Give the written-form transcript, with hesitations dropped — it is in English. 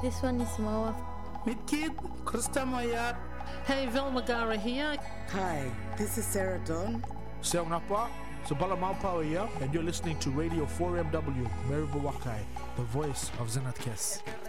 This one is Mawa. Meet Kid, Krista Mayat. Hey, Velma Gara here. Hi, this is Sarah Dawn. Seong Napa, Sabala Maupawa here, and you're listening to Radio 4MW, Maribu Wakai, the voice of Zenat Kes.